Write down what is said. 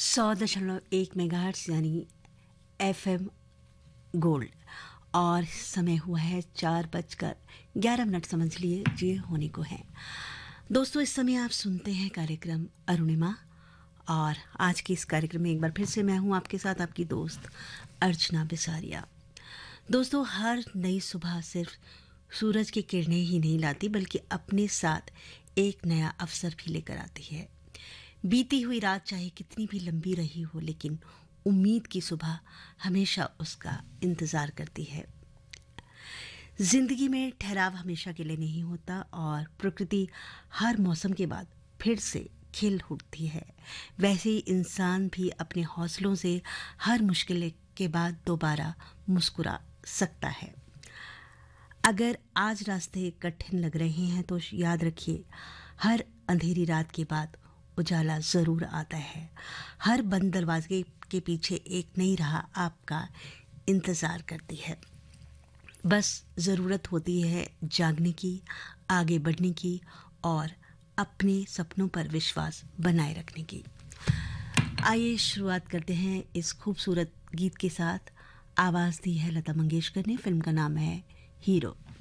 100.1 megahertz यानी FM gold. और समय हुआ है 4:11 समझ लिए ये होने को है। दोस्तों, इस समय आप सुनते हैं कार्यक्रम अरुणिमा, और आज के इस कार्यक्रम में एक बार फिर से मैं हूं आपके साथ, आपकी दोस्त अर्चना बिसारिया। दोस्तों, हर नई सुबह सिर्फ सूरज की किरणें ही नहीं लाती, बल्कि अपने साथ एक नया अवसर भी लेकर आती है। बीती हुई रात चाहे कितनी भी लंबी रही हो, लेकिन उम्मीद की सुबह हमेशा उसका इंतजार करती है। जिंदगी में ठहराव हमेशा के लिए नहीं होता, और प्रकृति हर मौसम के बाद फिर से खिल उठती है। वैसे ही इंसान भी अपने हौसलों से हर मुश्किल के बाद दोबारा मुस्कुरा सकता है। अगर आज रास्ते कठिन लग रहे हैं तो याद रखिए, हर अंधेरी रात के बाद उजाला जरूर आता है। हर बंद दरवाजे के पीछे एक नई राह आपका इंतजार करती है। बस ज़रूरत होती है जागने की, आगे बढ़ने की, और अपने सपनों पर विश्वास बनाए रखने की। आइए शुरुआत करते हैं इस खूबसूरत गीत के साथ। आवाज़ दी है लता मंगेशकर ने, फिल्म का नाम है हीरो।